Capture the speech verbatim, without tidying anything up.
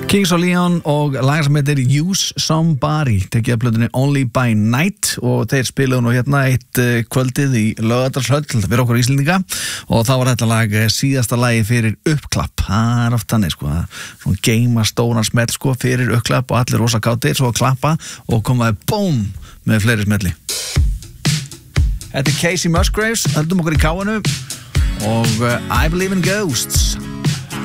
Kings of Leon og lag sem heitir Use Somebody, tekið af plötunni Only by Night og þeir spiluðu nú hérna eitt uh, kvöldið í Laugardalshöll fyrir okkur Íslendinga og þá var þetta lag síðasta lagi fyrir uppklapp. Það er oft þannig sko, svona geima stóran smell sko fyrir uppklapp og allir rosa kátir, svo að klappa og komaði BOOM með fleiri smelli. Þetta er Casey Musgraves, höldum okkur í káinu og uh, I Believe in Ghosts.